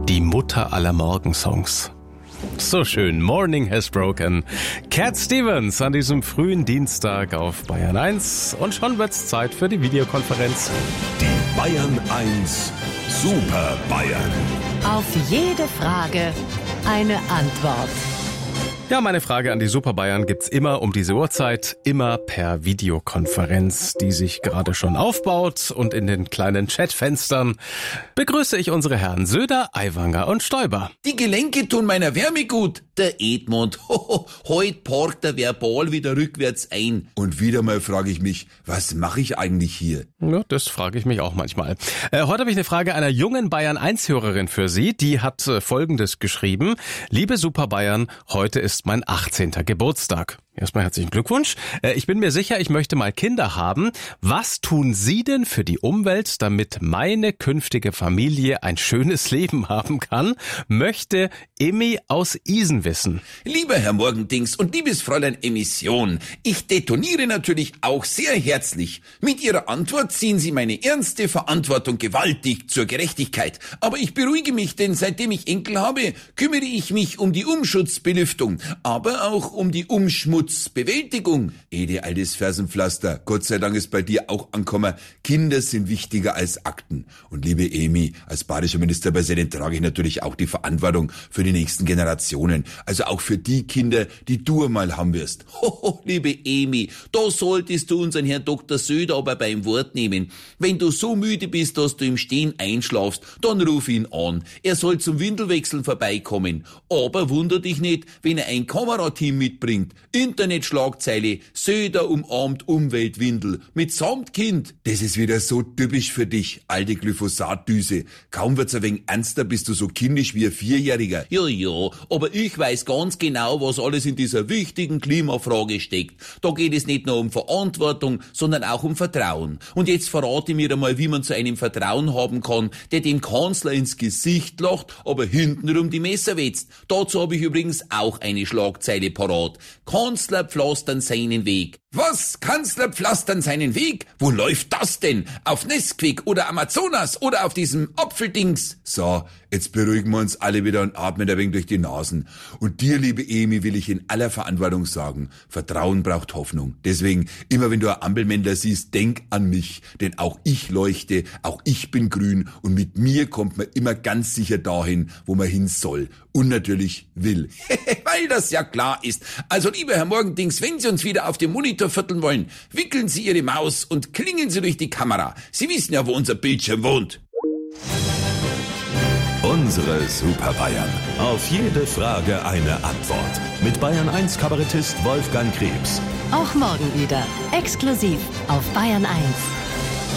Die Mutter aller Morgensongs. So schön, Morning has broken. Cat Stevens an diesem frühen Dienstag auf Bayern 1 und schon wird's Zeit für die Videokonferenz. Die Bayern 1 Super Bayern. Auf jede Frage eine Antwort. Ja, meine Frage an die Super Bayern gibt's immer um diese Uhrzeit, immer per Videokonferenz, die sich gerade schon aufbaut. Und in den kleinen Chatfenstern begrüße ich unsere Herren Söder, Aiwanger und Stoiber. Die Gelenke tun meiner Wärme gut. Der Edmund, heut parkt er verbal wieder rückwärts ein. Und wieder mal frage ich mich, was mache ich eigentlich hier? Ja, das frage ich mich auch manchmal. Heute habe ich eine Frage einer jungen Bayern 1-Hörerin für Sie. Die hat Folgendes geschrieben. Liebe Super Bayern, heute ist mein 18. Geburtstag. Erstmal herzlichen Glückwunsch. Ich bin mir sicher, ich möchte mal Kinder haben. Was tun Sie denn für die Umwelt, damit meine künftige Familie ein schönes Leben haben kann? Möchte Emmy aus Isen wissen. Lieber Herr Morgendings und liebes Fräulein Emission, ich detoniere natürlich auch sehr herzlich. Mit Ihrer Antwort ziehen Sie meine ernste Verantwortung gewaltig zur Gerechtigkeit. Aber ich beruhige mich, denn seitdem ich Enkel habe, kümmere ich mich um die Umschutzbelüftung, aber auch um die Umschmutzbewältigung. Ede, altes Fersenpflaster, Gott sei Dank ist bei dir auch angekommen, Kinder sind wichtiger als Akten. Und liebe Emi, als bayerischer Ministerpräsident trage ich natürlich auch die Verantwortung für die nächsten Generationen. Also auch für die Kinder, die du einmal haben wirst. Liebe Emi, da solltest du unseren Herrn Dr. Söder aber beim Wort nehmen. Wenn du so müde bist, dass du im Stehen einschlafst, dann ruf ihn an. Er soll zum Windelwechseln vorbeikommen. Aber wunder dich nicht, wenn er ein Kamerateam mitbringt. Internetschlagzeile, Söder umarmt Umweltwindel mitsamt Kind. Das ist wieder so typisch für dich, alte Glyphosatdüse. Kaum wird's ein wenig ernster, bist du so kindisch wie ein Vierjähriger. Ja, aber ich weiß ganz genau, was alles in dieser wichtigen Klimafrage steckt. Da geht es nicht nur um Verantwortung, sondern auch um Vertrauen. Und jetzt verrate mir einmal, wie man zu einem Vertrauen haben kann, der dem Kanzler ins Gesicht lacht, aber hintenrum die Messer wetzt. Dazu habe ich übrigens auch eine Schlagzeile parat. Kanzler pflastern seinen Weg. Was? Kanzler pflastern seinen Weg? Wo läuft das denn? Auf Nesquik oder Amazonas oder auf diesem Apfeldings? So, jetzt beruhigen wir uns alle wieder und atmen ein wenig durch die Nasen. Und dir, liebe Emi, will ich in aller Verantwortung sagen, Vertrauen braucht Hoffnung. Deswegen, immer wenn du ein Ampelmännler siehst, denk an mich. Denn auch ich leuchte, auch ich bin grün und mit mir kommt man immer ganz sicher dahin, wo man hin soll. Und natürlich will. Weil das ja klar ist. Also lieber Herr Morgendings, wenn Sie uns wieder auf dem Monitor vierteln wollen, wickeln Sie Ihre Maus und klingen Sie durch die Kamera. Sie wissen ja, wo unser Bildschirm wohnt. Unsere Super Bayern. Auf jede Frage eine Antwort. Mit Bayern 1 Kabarettist Wolfgang Krebs. Auch morgen wieder. Exklusiv auf Bayern 1.